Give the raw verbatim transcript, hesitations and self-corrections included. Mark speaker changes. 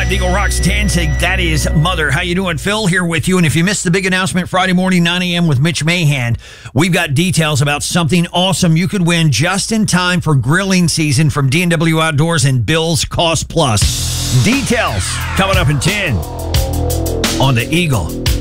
Speaker 1: five, Eagle Rocks Danzig. That is Mother. How you doing? Phil here with you. And if you missed the big announcement Friday morning, nine a.m. with Mitch Mahan, we've got details about something awesome you could win just in time for grilling season from D and W Outdoors and Bill's Cost Plus. Details coming up in ten on the Eagle